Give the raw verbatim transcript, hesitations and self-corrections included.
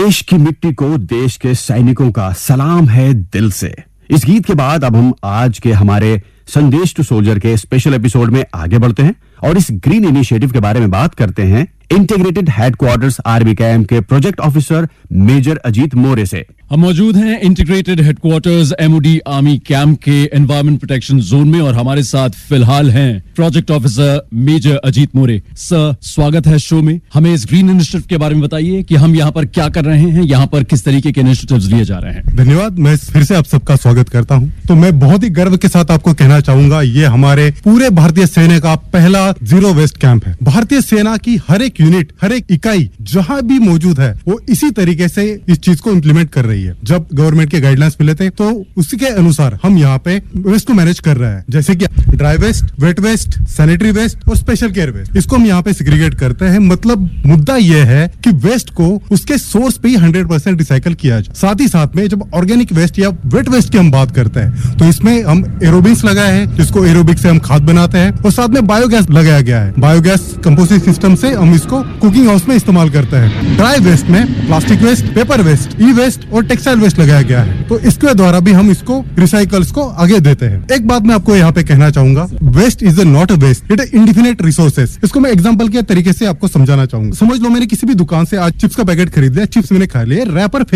देश की मिट्टी को देश के सैनिकों का सलाम है दिल से। इस गीत के बाद अब हम आज के हमारे संदेश टू सोल्जर के स्पेशल एपिसोड में आगे बढ़ते हैं और इस ग्रीन इनिशिएटिव के बारे में बात करते हैं इंटीग्रेटेड हेडक्वार्टर्स आर्मी कैंप के प्रोजेक्ट ऑफिसर मेजर अजीत मोरे से। हम मौजूद हैं integrated headquarters MoD army camp के एनवायरमेंट प्रोटेक्शन जोन में और हमारे साथ फिलहाल हैं प्रोजेक्ट ऑफिसर मेजर अजीत मोरे। सर, स्वागत है शो में। हमें इस ग्रीन इनिशिएटिव के बारे में बताइए कि हम यहाँ पर क्या कर रहे हैं, यहाँ पर किस तरीके के इनिशिएटिव्स लिए जा रहे हैं। धन्यवाद। मैं फिर से आप सबका स्वागत करता हूँ। तो मैं बहुत ही गर्व के साथ आपको कहना चाहूंगा, ये हमारे पूरे भारतीय सेना का पहला जीरो वेस्ट कैंप है। भारतीय सेना की हर एक यूनिट, हर एक इकाई जहाँ भी मौजूद है, वो इसी तरीके से इस चीज को इम्प्लीमेंट कर रही है। जब गवर्नमेंट के गाइडलाइंस मिले थे तो उसी के अनुसार हम यहाँ पे वेस्ट को मैनेज कर रहे हैं, जैसे कि dry waste, wet waste, sanitary waste और स्पेशल केयर वेस्ट। इसको हम यहाँ पे सेग्रीगेट करते हैं। मतलब मुद्दा यह है कि वेस्ट को उसके सोर्स पे ही हंड्रेड परसेंट रिसाइकल किया जाए। साथ ही साथ में जब ऑर्गेनिक वेस्ट या वेट वेस्ट की हम बात करते हैं तो इसमें हम एरोबिक्स लगाए हैं, जिसको एरोबिक से हम खाद बनाते हैं और साथ में बायोगैस लगाया गया है। बायोगैस कंपोजिट सिस्टम से हम इसको कुकिंग हाउस में इस्तेमाल करते हैं। ड्राई वेस्ट में प्लास्टिक वेस्ट, पेपर वेस्ट, ई वेस्ट और टेक्सटाइल वेस्ट लगाया गया है, तो इसके द्वारा भी हम इसको रिसाइकल्स को आगे देते हैं। एक बात मैं आपको यहाँ पे कहना चाहूंगा, waste is not a waste, it is indefinite resources. इसको मैं एग्जांपल के तरीके से आपको समझाना चाहूंगा। समझ लो मैंने किसी भी दुकान से आज चिप्स का पैकेट खरीद लिया, चिप्स मैंने खा लिए, रैपर